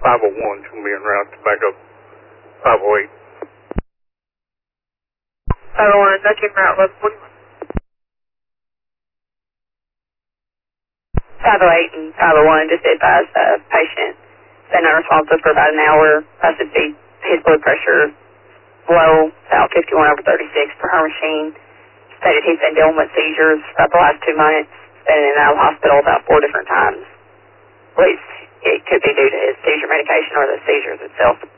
501 is going to be en route to back up 508. 501, that's en route, 508 and 501, just advise the patient been unresponsive for about an hour, to see his blood pressure low, about 51/36 per her machine. Stated he's been dealing with seizures for the last 2 months, been in and out of the hospital about 4 different times. Believes it could be due to his seizure medication or the seizures itself.